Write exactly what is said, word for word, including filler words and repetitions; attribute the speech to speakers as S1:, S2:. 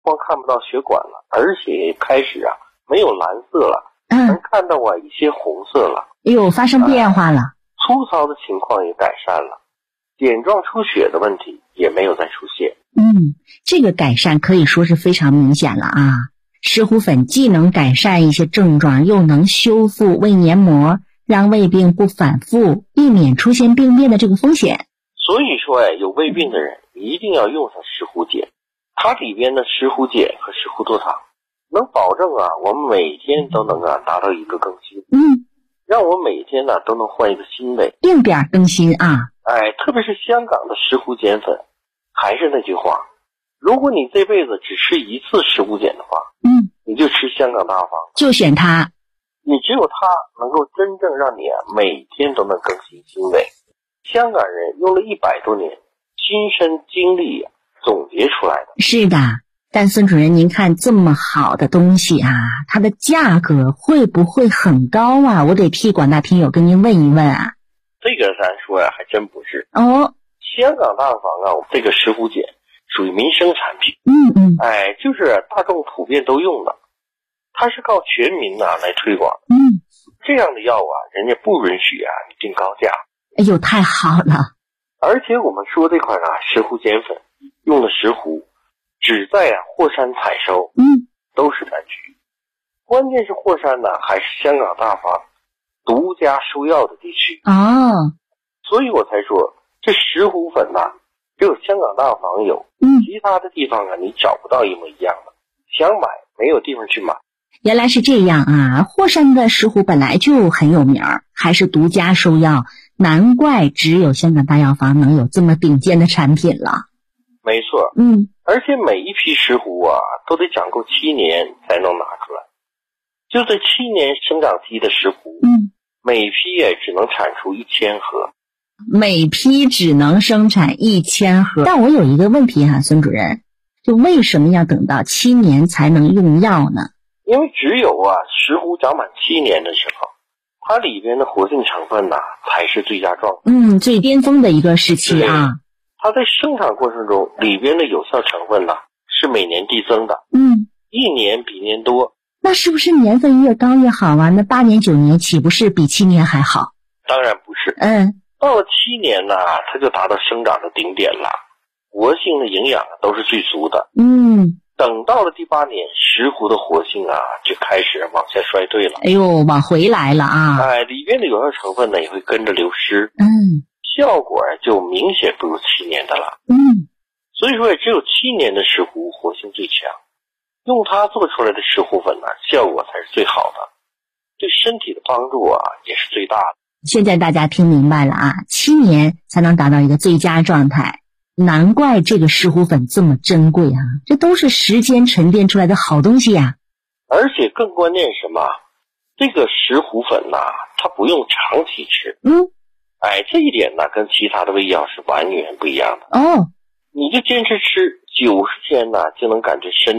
S1: 光看不到血管了，而且开始啊没有蓝色了，
S2: 嗯，
S1: 能看到啊一些红色了。
S2: 哎呦，发生变化了。
S1: 呃、粗糙的情况也改善了，点状出血的问题也没有再出现。
S2: 嗯，这个改善可以说是非常明显了啊。石斛粉既能改善一些症状，又能修复胃黏膜，让胃病不反复，避免出现病变的这个风险。
S1: 所以说哎，有胃病的人一定要用上石斛碱，它里边的石斛碱和石斛多糖能保证啊我们每天都能啊达到一个更新，
S2: 嗯，
S1: 让我每天呢都能换一个新味，
S2: 定点更新啊。
S1: 哎，特别是香港的石斛碱粉，还是那句话，如果你这辈子只吃一次石斛碱的话，
S2: 嗯，
S1: 你就吃香港大方，
S2: 就选它。
S1: 你只有它能够真正让你啊每天都能更新新味。香港人用了一百多年亲身经历、啊、总结出来的。
S2: 是的，但孙主任您看这么好的东西啊，它的价格会不会很高啊？我得替广大听友跟您问一问啊。
S1: 这个咱说呀、啊、还真不是
S2: 哦。
S1: 香港大方啊这个石斛碱属于民生产品，
S2: 嗯嗯，
S1: 哎，就是大众普遍都用的，它是靠全民呐、啊、来推广。
S2: 嗯，
S1: 这样的药啊人家不允许啊你定高价。
S2: 哎呦，太好了。
S1: 而且我们说这款啊石斛碱粉用的石斛只在啊霍山采收，
S2: 嗯，
S1: 都是产区，关键是霍山呢还是香港大方独家收药的地区
S2: 哦，
S1: 所以我才说这石斛粉呐、啊、只有香港大方有，
S2: 嗯，
S1: 其他的地方啊你找不到一模一样的，想买没有地方去买。
S2: 原来是这样啊！霍山的石斛本来就很有名儿，还是独家收药，难怪只有香港大药房能有这么顶尖的产品了。
S1: 没错，
S2: 嗯，
S1: 而且每一批石斛啊都得长够七年才能拿出来，就这七年生长期的石斛，
S2: 嗯，
S1: 每批也只能产出一千盒，
S2: 每批只能生产一千盒。但我有一个问题哈、啊，孙主任，就为什么要等到七年才能用药呢？
S1: 因为只有啊石斛长满七年的时候，它里边的活性成分呐、啊、才是最佳状态，
S2: 嗯，最巅峰的一个时期啊。
S1: 它在生产过程中里边的有效成分呐、啊、是每年递增的，
S2: 嗯，
S1: 一年比年多。
S2: 那是不是年份越高越好啊？那八年九年岂不是比七年还好？
S1: 当然不是，
S2: 嗯，
S1: 到了七年呢，它就达到生长的顶点了，活性的营养都是最足的。
S2: 嗯，
S1: 等到了第八年，石斛的活性啊就开始往下衰退了。
S2: 哎呦，往回来了啊！
S1: 哎，里边的有效成分呢也会跟着流失，
S2: 嗯，
S1: 效果就明显不如七年的了。
S2: 嗯，
S1: 所以说也只有七年的石斛活性最强，用它做出来的石斛粉呢，效果才是最好的，对身体的帮助啊也是最大的。
S2: 现在大家听明白了啊，七年才能达到一个最佳状态。难怪这个石斛粉这么珍贵啊，这都是时间沉淀出来的好东西呀、
S1: 啊。而且更关键是什么？这个石斛粉呐、啊，它不用长期吃。
S2: 嗯，
S1: 哎，这一点呢，跟其他的胃药是完全不一样的。
S2: 哦，
S1: 你就坚持吃九十天呢，就能感觉身